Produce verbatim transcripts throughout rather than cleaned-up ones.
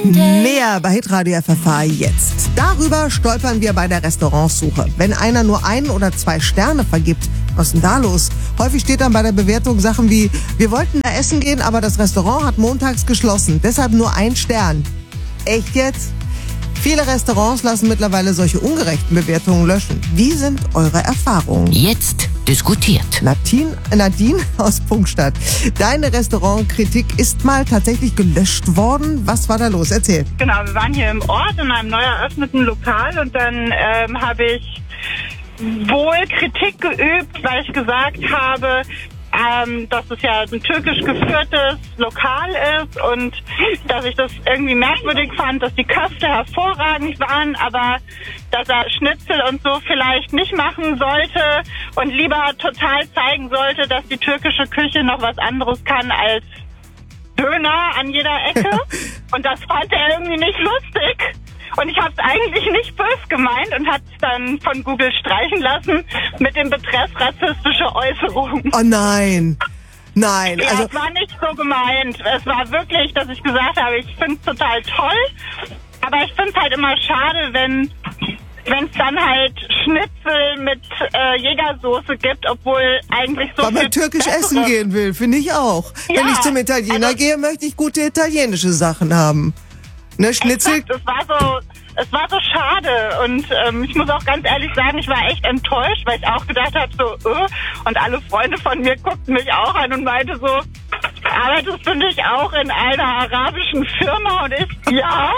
Mehr bei Hitradio F F H jetzt. Darüber stolpern wir bei der Restaurantsuche. Wenn einer nur ein oder zwei Sterne vergibt, was ist denn da los? Häufig steht dann bei der Bewertung Sachen wie: Wir wollten da essen gehen, aber das Restaurant hat montags geschlossen, deshalb nur ein Stern. Echt jetzt? Viele Restaurants lassen mittlerweile solche ungerechten Bewertungen löschen. Wie sind eure Erfahrungen? Jetzt diskutiert. Nadine, Nadine aus Pfungstadt. Deine Restaurantkritik ist mal tatsächlich gelöscht worden. Was war da los? Erzähl. Genau, wir waren hier im Ort in einem neu eröffneten Lokal und dann ähm, habe ich wohl Kritik geübt, weil ich gesagt habe, ähm, dass es ja ein türkisch geführtes Lokal ist und dass ich das irgendwie merkwürdig fand, dass die Köfte hervorragend waren, aber dass er Schnitzel und so vielleicht nicht machen sollte und lieber total zeigen sollte, dass die türkische Küche noch was anderes kann als Döner an jeder Ecke. Und das fand er irgendwie nicht lustig. Und ich habe es eigentlich nicht böse gemeint und habe es dann von Google streichen lassen mit dem Betreff rassistische Äußerungen. Oh nein. Nein. Ja, also es war nicht so gemeint. Es war wirklich, dass ich gesagt habe, ich finde es total toll. Aber ich finde es halt immer schade, wenn wenn es dann halt Schnitzel mit äh, Jägersoße gibt, obwohl eigentlich so weil man viel türkisch bessere- essen gehen will, finde ich auch. Ja, Wenn ich zum Italiener also- gehe, möchte ich gute italienische Sachen haben. Ne, Schnitzel? Exakt, es war so, es war so schade und ähm, ich muss auch ganz ehrlich sagen, ich war echt enttäuscht, weil ich auch gedacht habe, so, äh, und alle Freunde von mir guckten mich auch an und meinte so, arbeitest du nicht auch in einer arabischen Firma? Und ich, ja.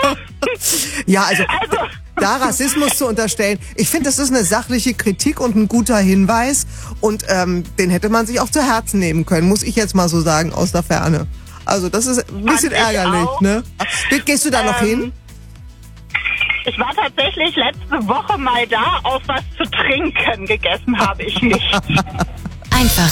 Ja, also, Also, da Rassismus zu unterstellen, ich finde, das ist eine sachliche Kritik und ein guter Hinweis und ähm, den hätte man sich auch zu Herzen nehmen können, muss ich jetzt mal so sagen, aus der Ferne. Also das ist ein bisschen Fand ich ärgerlich, auch. ne? Gehst du da noch Ähm, hin? ich war tatsächlich letzte Woche mal da, auf was zu trinken gegessen habe ich nicht. Einfach